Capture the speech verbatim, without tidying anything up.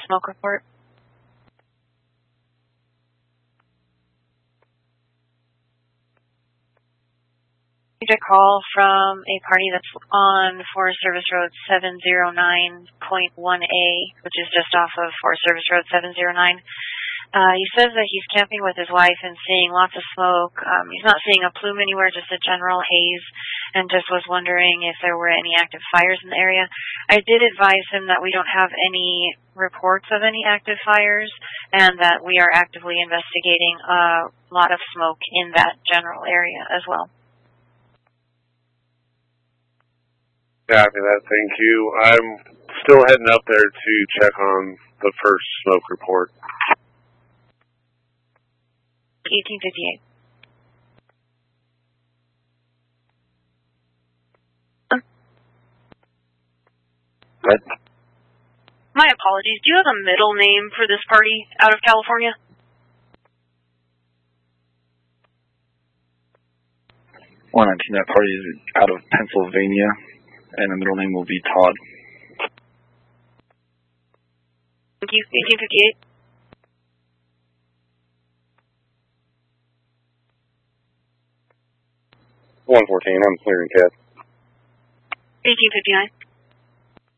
smoke report. A call from a party that's on Forest Service Road seven oh nine point one A, which is just off of Forest Service Road seven oh nine. Uh, he says that he's camping with his wife and seeing lots of smoke. Um, he's not seeing a plume anywhere, just a general haze, and just was wondering if there were any active fires in the area. I did advise him that we don't have any reports of any active fires and that we are actively investigating a lot of smoke in that general area as well. Copy that, thank you. I'm still heading up there to check on the first smoke report. eighteen fifty-eight. What? My apologies. Do you have a middle name for this party out of California? one nineteen, that party is out of Pennsylvania, and the middle name will be Todd. Thank you. eighteen fifty-eight. one fourteen, I'm clearing cat. eighteen fifty-nine.